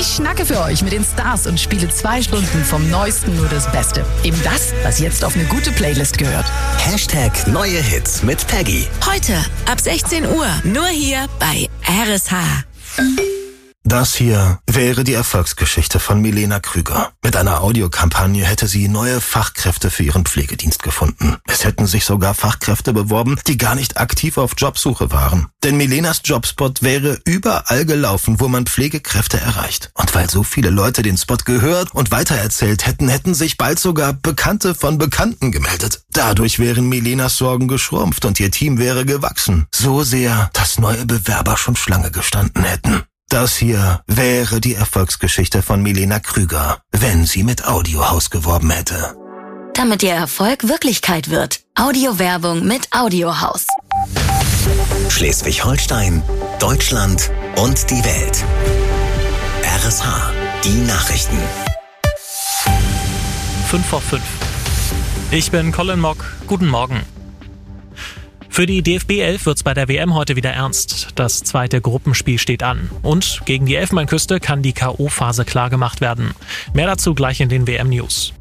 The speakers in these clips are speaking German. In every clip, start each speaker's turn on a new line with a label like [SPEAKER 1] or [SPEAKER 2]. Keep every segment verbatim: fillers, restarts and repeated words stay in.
[SPEAKER 1] Ich schnacke für euch mit den Stars und spiele zwei Stunden vom Neuesten nur das Beste. Eben das, was jetzt auf eine gute Playlist gehört.
[SPEAKER 2] Hashtag neue Hits mit Peggy.
[SPEAKER 3] Heute ab sechzehn Uhr, nur hier bei R S H.
[SPEAKER 4] Das hier wäre die Erfolgsgeschichte von Milena Krüger. Mit einer Audiokampagne hätte sie neue Fachkräfte für ihren Pflegedienst gefunden. Es hätten sich sogar Fachkräfte beworben, die gar nicht aktiv auf Jobsuche waren. Denn Milenas Jobspot wäre überall gelaufen, wo man Pflegekräfte erreicht. Und weil so viele Leute den Spot gehört und weitererzählt hätten, hätten sich bald sogar Bekannte von Bekannten gemeldet. Dadurch wären Milenas Sorgen geschrumpft und ihr Team wäre gewachsen. So sehr, dass neue Bewerber schon Schlange gestanden hätten. Das hier wäre die Erfolgsgeschichte von Milena Krüger, wenn sie mit Audiohaus geworben hätte.
[SPEAKER 3] Damit ihr Erfolg Wirklichkeit wird. Audiowerbung mit Audiohaus.
[SPEAKER 2] Schleswig-Holstein, Deutschland und die Welt. R S H, die Nachrichten.
[SPEAKER 5] fünf vor fünf. Ich bin Colin Mock. Guten Morgen. Für die D F B elf wird's bei der W M heute wieder ernst. Das zweite Gruppenspiel steht an. Und gegen die Elfenbeinküste kann die K O-Phase klar gemacht werden. Mehr dazu gleich in den W M-News.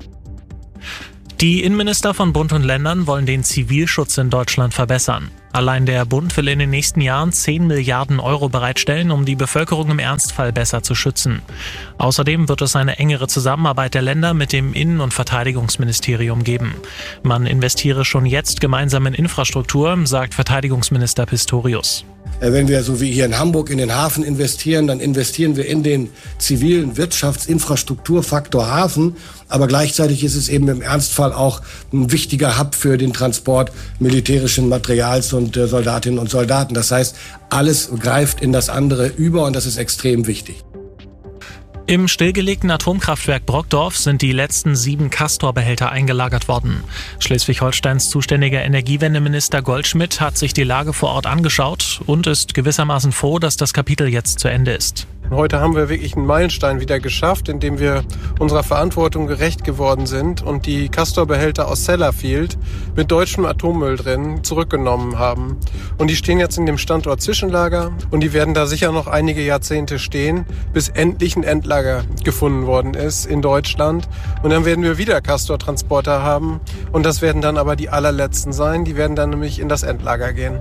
[SPEAKER 5] Die Innenminister von Bund und Ländern wollen den Zivilschutz in Deutschland verbessern. Allein der Bund will in den nächsten Jahren zehn Milliarden Euro bereitstellen, um die Bevölkerung im Ernstfall besser zu schützen. Außerdem wird es eine engere Zusammenarbeit der Länder mit dem Innen- und Verteidigungsministerium geben. Man investiere schon jetzt gemeinsam in Infrastruktur, sagt Verteidigungsminister Pistorius.
[SPEAKER 6] Wenn wir so wie hier in Hamburg in den Hafen investieren, dann investieren wir in den zivilen Wirtschaftsinfrastrukturfaktor Hafen. Aber gleichzeitig ist es eben im Ernstfall auch ein wichtiger Hub für den Transport militärischen Materials und äh, Soldatinnen und Soldaten. Das heißt, alles greift in das andere über und das ist extrem wichtig.
[SPEAKER 5] Im stillgelegten Atomkraftwerk Brockdorf sind die letzten sieben Castor-Behälter eingelagert worden. Schleswig-Holsteins zuständiger Energiewendeminister Goldschmidt hat sich die Lage vor Ort angeschaut und ist gewissermaßen froh, dass das Kapitel jetzt zu Ende ist.
[SPEAKER 7] Heute haben wir wirklich einen Meilenstein wieder geschafft, indem wir unserer Verantwortung gerecht geworden sind und die Castor-Behälter aus Sellafield mit deutschem Atommüll drin zurückgenommen haben. Und die stehen jetzt in dem Standort Zwischenlager und die werden da sicher noch einige Jahrzehnte stehen, bis endlich ein Endlager gefunden worden ist in Deutschland. Und dann werden wir wieder Castor-Transporter haben und das werden dann aber die allerletzten sein. Die werden dann nämlich in das Endlager gehen.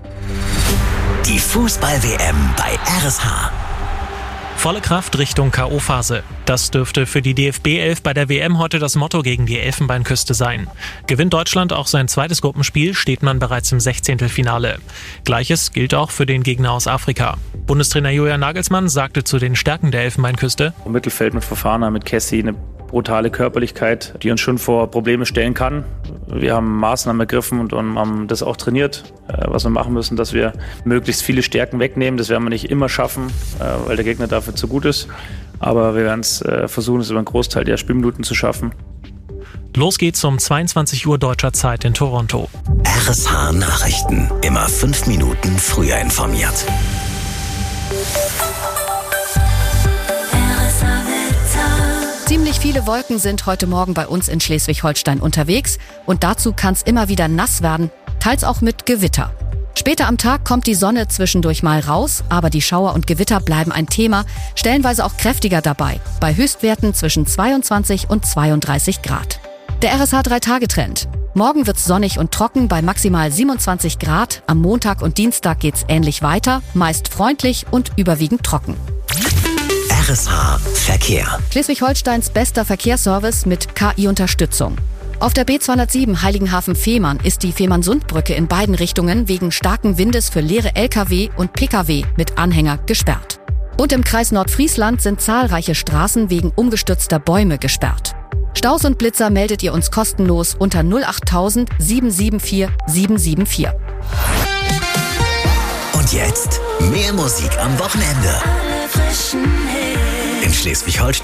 [SPEAKER 2] Die Fußball-W M bei R S H.
[SPEAKER 5] Volle Kraft Richtung K O-Phase. Das dürfte für die D F B elf bei der W M heute das Motto gegen die Elfenbeinküste sein. Gewinnt Deutschland auch sein zweites Gruppenspiel, steht man bereits im Sechzehntelfinale. Gleiches gilt auch für den Gegner aus Afrika. Bundestrainer Julian Nagelsmann sagte zu den Stärken der Elfenbeinküste:
[SPEAKER 8] Im Mittelfeld mit Fofana, mit Kessie, eine brutale Körperlichkeit, die uns schon vor Probleme stellen kann. Wir haben Maßnahmen ergriffen und haben das auch trainiert, was wir machen müssen, dass wir möglichst viele Stärken wegnehmen. Das werden wir nicht immer schaffen, weil der Gegner dafür zu gut ist. Aber wir werden es versuchen, es über einen Großteil der Spielminuten zu schaffen.
[SPEAKER 5] Los geht's um zweiundzwanzig Uhr deutscher Zeit in Toronto.
[SPEAKER 2] R S H Nachrichten. Immer fünf Minuten früher informiert.
[SPEAKER 9] Ziemlich viele Wolken sind heute Morgen bei uns in Schleswig-Holstein unterwegs und dazu kann es immer wieder nass werden, teils auch mit Gewitter. Später am Tag kommt die Sonne zwischendurch mal raus, aber die Schauer und Gewitter bleiben ein Thema, stellenweise auch kräftiger dabei, bei Höchstwerten zwischen zweiundzwanzig und zweiunddreißig Grad. Der R S H drei Tage Trend. Morgen wird's sonnig und trocken bei maximal siebenundzwanzig Grad, am Montag und Dienstag geht's ähnlich weiter, meist freundlich und überwiegend trocken.
[SPEAKER 2] R S H Verkehr.
[SPEAKER 9] Schleswig-Holsteins bester Verkehrsservice mit K I-Unterstützung. Auf der B zweihundertsieben Heiligenhafen-Fehmarn ist die Fehmarnsundbrücke in beiden Richtungen wegen starken Windes für leere L K W und P K W mit Anhänger gesperrt. Und im Kreis Nordfriesland sind zahlreiche Straßen wegen umgestürzter Bäume gesperrt. Staus und Blitzer meldet ihr uns kostenlos unter null acht tausend sieben sieben vier sieben sieben vier.
[SPEAKER 2] Und jetzt mehr Musik am Wochenende. In Schleswig-Holstein